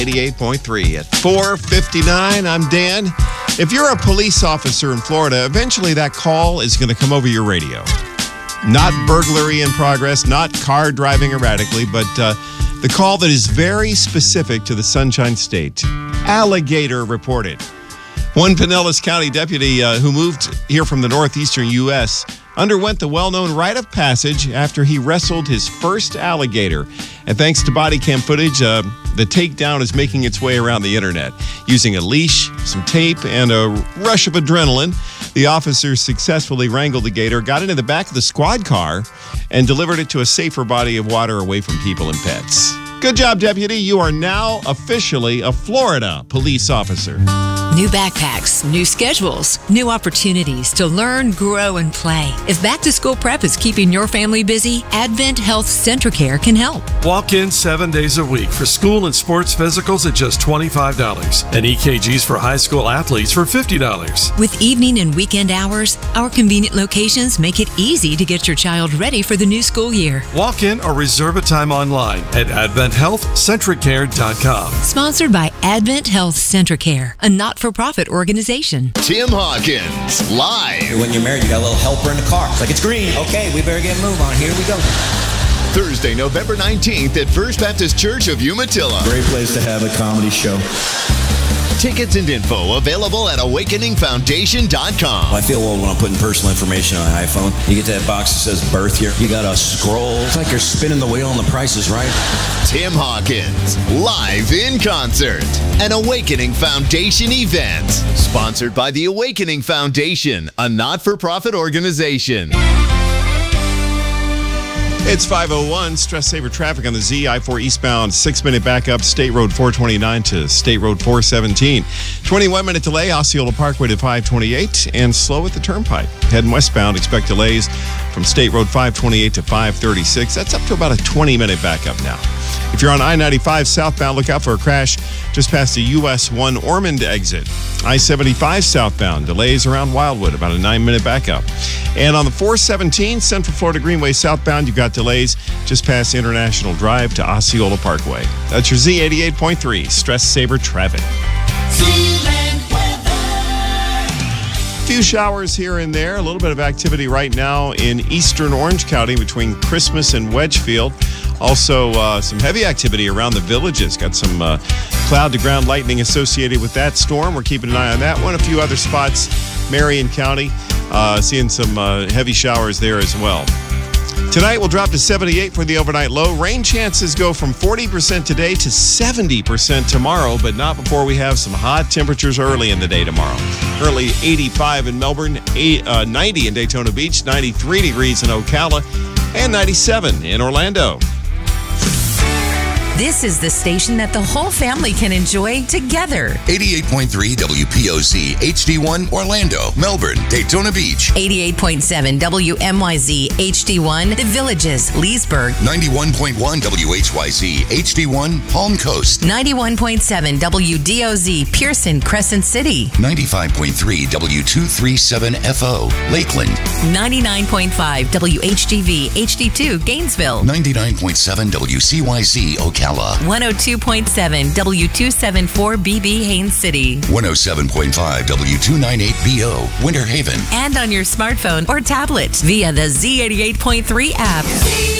88.3 at 4:59. I'm Dan. If you're a police officer in Florida, eventually that call is going to come over your radio. Not burglary in progress, not car driving erratically, but the call that is very specific to the Sunshine State. Alligator reported. One Pinellas County deputy who moved here from the northeastern U.S. underwent the well-known rite of passage after he wrestled his first alligator. And thanks to body cam footage, the takedown is making its way around the internet. Using a leash, some tape, and a rush of adrenaline, the officers successfully wrangled the gator, got into the back of the squad car, and delivered it to a safer body of water away from people and pets. Good job, deputy. You are now officially a Florida police officer. New backpacks, new schedules, new opportunities to learn, grow, and play. If back-to-school prep is keeping your family busy, Advent Health Centricare can help. Walk in 7 days a week for school and sports physicals at just $25 and EKGs for high school athletes for $50. With evening and weekend hours, our convenient locations make it easy to get your child ready for the new school year. Walk in or reserve a time online at AdventHealthCentricare.com. Sponsored by Advent Health Centricare, a not-for-profit organization. Tim Hawkins, live. When you're married, you got a little helper in the car. It's like, it's green. Okay, we better get a move on. Here we go. Thursday, November 19th at First Baptist Church of Umatilla. Great place to have a comedy show. Tickets and info available at awakeningfoundation.com. I feel old when I'm putting personal information on an iPhone. You get to that box that says birth year. You got to scroll. It's like you're spinning the wheel and the price is right. Tim Hawkins, live in concert. An Awakening Foundation event. Sponsored by the Awakening Foundation, a not-for-profit organization. It's 5:01. Stress saver traffic on the Z I-4 eastbound. 6-minute backup. State Road 429 to State Road 417. 21-minute delay. Osceola Parkway to 528. And slow at the turnpike. Heading westbound. Expect delays from State Road 528 to 536. That's up to about a 20-minute backup now. If you're on I-95 southbound, look out for a crash just past the US 1 Ormond exit. I-75 southbound, delays around Wildwood, about a 9-minute backup. And on the 417 Central Florida Greenway southbound, you've got delays just past International Drive to Osceola Parkway. That's your Z88.3 Stress Saver traffic. A few showers here and there, a little bit of activity right now in eastern Orange County between Christmas and Wedgefield. Also, some heavy activity around the Villages. Got some cloud-to-ground lightning associated with that storm. We're keeping an eye on that one. A few other spots, Marion County, seeing some heavy showers there as well. Tonight, we'll drop to 78 for the overnight low. Rain chances go from 40% today to 70% tomorrow, but not before we have some hot temperatures early in the day tomorrow. Currently 85 in Melbourne, 90 in Daytona Beach, 93 degrees in Ocala, and 97 in Orlando. This is the station that the whole family can enjoy together. 88.3 WPOZ HD1 Orlando, Melbourne, Daytona Beach. 88.7 WMYZ HD1 The Villages, Leesburg. 91.1 WHYZ HD1 Palm Coast. 91.7 WDOZ Pearson, Crescent City. 95.3 W237FO Lakeland. 99.5 WHGV HD2 Gainesville. 99.7 WCYZ Ocala. 102.7 W274BB Haines City. 107.5 W298BO Winter Haven. And on your smartphone or tablet via the Z88.3 app.